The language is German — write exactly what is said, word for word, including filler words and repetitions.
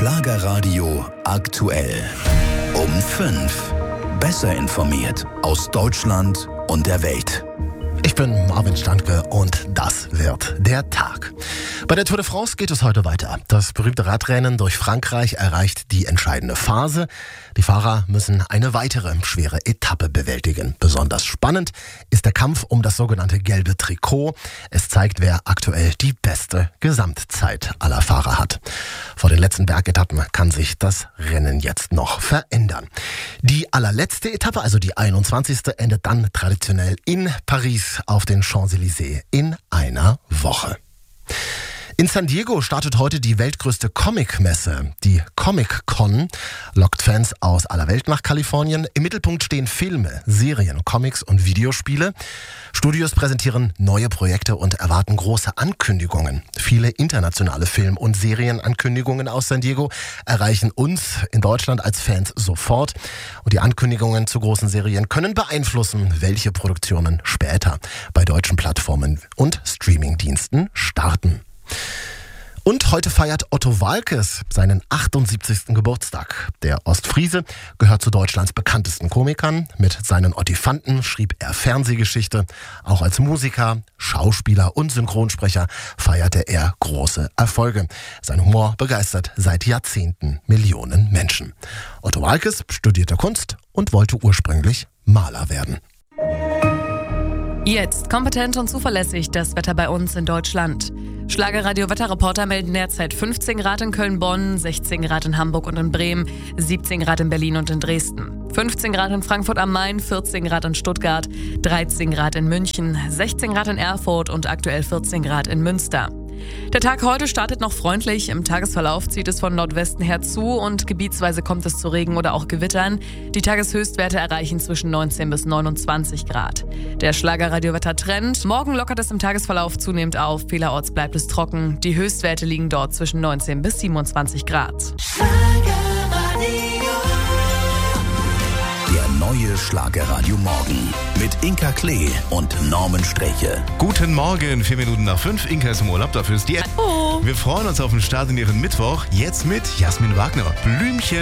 Schlagerradio aktuell. Um fünf. Besser informiert aus Deutschland und der Welt. Ich bin Marvin Standke und das wird der Tag. Bei der Tour de France geht es heute weiter. Das berühmte Radrennen durch Frankreich erreicht die entscheidende Phase. Die Fahrer müssen eine weitere schwere Etappe bewältigen. Besonders spannend ist der Kampf um das sogenannte gelbe Trikot. Es zeigt, wer aktuell die beste Gesamtzeit aller Fahrer hat. Vor den letzten Bergetappen kann sich das Rennen jetzt noch verändern. Die allerletzte Etappe, also die einundzwanzigste, endet dann traditionell in Paris auf den Champs-Élysées in einer Woche. In San Diego startet heute die weltgrößte Comic-Messe. Die Comic-Con lockt Fans aus aller Welt nach Kalifornien. Im Mittelpunkt stehen Filme, Serien, Comics und Videospiele. Studios präsentieren neue Projekte und erwarten große Ankündigungen. Viele internationale Film- und Serienankündigungen aus San Diego erreichen uns in Deutschland als Fans sofort. Und die Ankündigungen zu großen Serien können beeinflussen, welche Produktionen später bei deutschen Plattformen und Streamingdiensten starten. Und heute feiert Otto Waalkes seinen achtundsiebzigsten Geburtstag. Der Ostfriese gehört zu Deutschlands bekanntesten Komikern. Mit seinen Ottifanten schrieb er Fernsehgeschichte. Auch als Musiker, Schauspieler und Synchronsprecher feierte er große Erfolge. Sein Humor begeistert seit Jahrzehnten Millionen Menschen. Otto Waalkes studierte Kunst und wollte ursprünglich Maler werden. Jetzt kompetent und zuverlässig das Wetter bei uns in Deutschland. Schlagerradio-Wetterreporter melden derzeit fünfzehn Grad in Köln-Bonn, sechzehn Grad in Hamburg und in Bremen, siebzehn Grad in Berlin und in Dresden, fünfzehn Grad in Frankfurt am Main, vierzehn Grad in Stuttgart, dreizehn Grad in München, sechzehn Grad in Erfurt und aktuell vierzehn Grad in Münster. Der Tag heute startet noch freundlich. Im Tagesverlauf zieht es von Nordwesten her zu und gebietsweise kommt es zu Regen oder auch Gewittern. Die Tageshöchstwerte erreichen zwischen neunzehn bis neunundzwanzig Grad. Der Schlagerradio-Wetter-Trend. Morgen lockert es im Tagesverlauf zunehmend auf. Vielerorts bleibt es trocken. Die Höchstwerte liegen dort zwischen neunzehn bis siebenundzwanzig Grad. Der neue Schlagerradio Morgen mit Inka Klee und Norman Sträche. Guten Morgen, vier Minuten nach fünf. Inka ist im Urlaub, dafür ist die... Oh. Wir freuen uns auf den Start in ihren Mittwoch. Jetzt mit Jasmin Wagner. Blümchen.